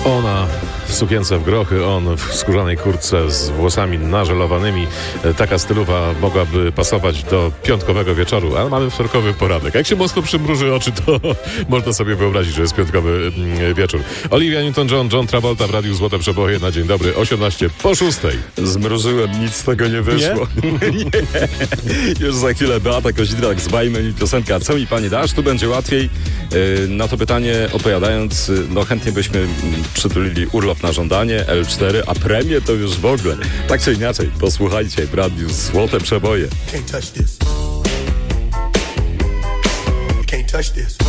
Ona w sukience w grochy, on w skórzanej kurtce z włosami nażelowanymi. Taka stylowa mogłaby pasować do piątkowego wieczoru, ale mamy wtorkowy poranek. Jak się mocno przymruży oczy, to można sobie wyobrazić, że jest piątkowy wieczór. Olivia Newton-John, John Travolta w Radiu Złote Przeboje na dzień dobry, 18:06. Zmrużyłem, nic z tego nie wyszło. Nie? Już za chwilę Beata Kozidrak z Bajmy i piosenka Co mi pani dasz? Tu będzie łatwiej. Na to pytanie odpowiadając, no chętnie byśmy przytulili urlop na żądanie, L4, a premię to już w ogóle. Tak czy inaczej, posłuchajcie w Radiu Złote Przeboje. Can't touch this. Can't touch this.